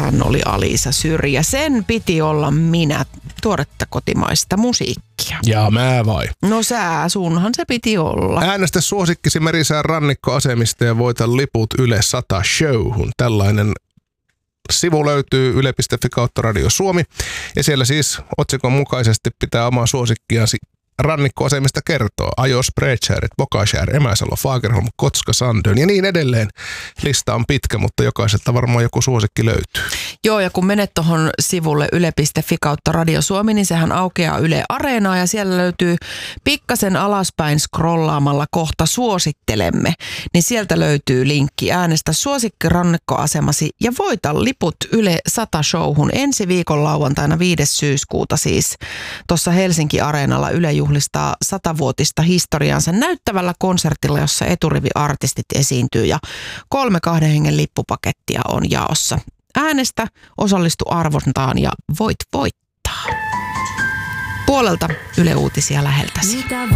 hän oli Alisa Syrjä. Sen piti olla minä, tuoretta kotimaista musiikkia. Ja mä vai? No sunhan se piti olla. Äänestä suosikkisi Merisään rannikkoasemista ja voita liput Yle 100 showhun. Tällainen sivu löytyy yle.fi/Radio Suomi. Ja siellä siis otsikon mukaisesti pitää omaa suosikkiasi rannikkoasemista kertoo. Ajos, Bredskär, Bokaskär, Emäsalo, Fagerholm, Kotska, Sandön ja niin edelleen. Lista on pitkä, mutta jokaiselta varmaan joku suosikki löytyy. Joo, ja kun menet tuohon sivulle yle.fi/Radio Suomi, niin sehän aukeaa Yle Areenaa ja siellä löytyy pikkasen alaspäin scrollaamalla kohta suosittelemme. Niin sieltä löytyy linkki äänestä suosikki rannikkoasemasi ja voita liput Yle 100 showhun ensi viikon lauantaina 5. syyskuuta siis. Tuossa Helsinki Areenalla Yle juhlistaa 100-vuotista historiansa näyttävällä konsertilla, jossa eturiviartistit esiintyy ja 3 2 hengen lippupakettia on jaossa. Äänestä, osallistu arvontaan ja voit voittaa. Puolelta Yle Uutisia läheltäsi.